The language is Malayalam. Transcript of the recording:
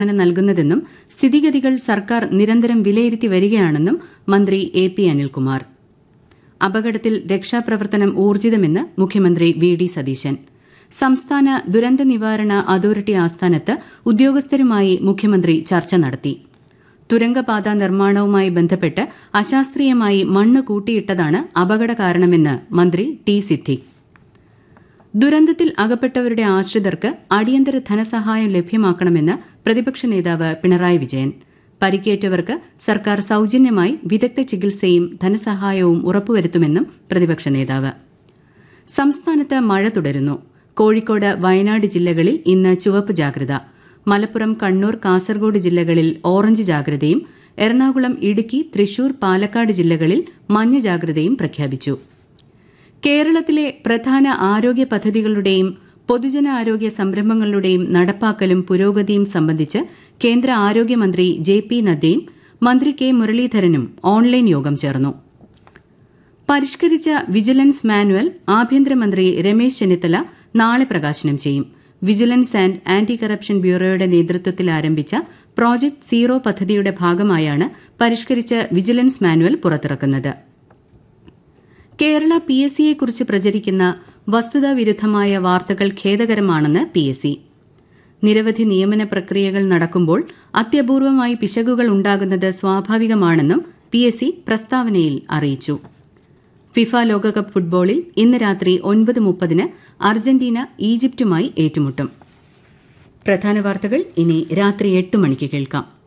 നൽകുന്നതെന്നും സ്ഥിതിഗതികൾ സർക്കാർ നിരന്തരം വിലയിരുത്തി വരികയാണെന്നും മന്ത്രി എ പി അനിൽകുമാർ. അപകടത്തിൽ രക്ഷാപ്രവർത്തനം ഊർജിതമെന്ന് മുഖ്യമന്ത്രി വി ഡി സതീശൻ. സംസ്ഥാന ദുരന്ത നിവാരണ അതോറിറ്റി ആസ്ഥാനത്ത് ഉദ്യോഗസ്ഥരുമായി മുഖ്യമന്ത്രി ചർച്ച നടത്തി. തുരങ്കപാത നിർമ്മാണവുമായി ബന്ധപ്പെട്ട് അശാസ്ത്രീയമായി മണ്ണ് കൂട്ടിയിട്ടതാണ് അപകട കാരണമെന്ന് മന്ത്രി ടി സിദ്ദിഖ്. ദുരന്തത്തിൽ അകപ്പെട്ടവരുടെ ആശ്രിതർക്ക് അടിയന്തര ധനസഹായം ലഭ്യമാക്കണമെന്ന് പ്രതിപക്ഷ നേതാവ് പിണറായി വിജയൻ. പരിക്കേറ്റവർക്ക് സർക്കാർ സൌജന്യമായി വിദഗ്ധ ചികിത്സയും ധനസഹായവും ഉറപ്പുവരുത്തുമെന്നും പ്രതിപക്ഷ നേതാവ്. സംസ്ഥാനത്ത് മഴ തുടരുന്നു. കോഴിക്കോട്, വയനാട് ജില്ലകളിൽ ഇന്ന് ചുവപ്പ് ജാഗ്രത. മലപ്പുറം, കണ്ണൂർ, കാസർഗോഡ് ജില്ലകളിൽ ഓറഞ്ച് ജാഗ്രതയും എറണാകുളം, ഇടുക്കി, തൃശൂർ, പാലക്കാട് ജില്ലകളിൽ മഞ്ഞ ജാഗ്രതയും പ്രഖ്യാപിച്ചു. കേരളത്തിലെ പ്രധാന ആരോഗ്യ പദ്ധതികളുടെയും പൊതുജനാരോഗ്യ സംരംഭങ്ങളുടെയും നടപ്പാക്കലും പുരോഗതിയും സംബന്ധിച്ച് കേന്ദ്ര ആരോഗ്യമന്ത്രി ജെ പി നദ്ദയും മന്ത്രി കെ മുരളീധരനും ഓൺലൈൻ യോഗം ചേർന്നു. പരിഷ്കരിച്ച വിജിലൻസ് മാനുവൽ ആഭ്യന്തരമന്ത്രി രമേശ് ചെന്നിത്തല നാളെ പ്രകാശനം ചെയ്യും. വിജിലൻസ് ആൻഡ് ആന്റി കറപ്ഷൻ ബ്യൂറോയുടെ നേതൃത്വത്തിൽ ആരംഭിച്ച പ്രോജക്ട് സീറോ പദ്ധതിയുടെ ഭാഗമായാണ് പരിഷ്കരിച്ച വിജിലൻസ് മാനുവൽ പുറത്തിറക്കുന്നത്. കേരള PSCയെക്കുറിച്ച് പ്രചരിക്കുന്ന വസ്തുതാവിരുദ്ധമായ വാർത്തകൾ ഖേദകരമാണെന്ന് PSC. നിരവധി നിയമന പ്രക്രിയകൾ നടക്കുമ്പോൾ അത്യപൂർവമായി പിശകുകൾ ഉണ്ടാകുന്നത് സ്വാഭാവികമാണെന്നും PSC പ്രസ്താവനയിൽ അറിയിച്ചു. ഫിഫ ലോകകപ്പ് ഫുട്ബോളിൽ ഇന്ന് രാത്രി 9:30 അർജന്റീന ഈജിപ്തുമായി ഏറ്റുമുട്ടും. പ്രധാന വാർത്തകൾ ഇനി രാത്രി 8 മണിക്ക് കേൾക്കാം.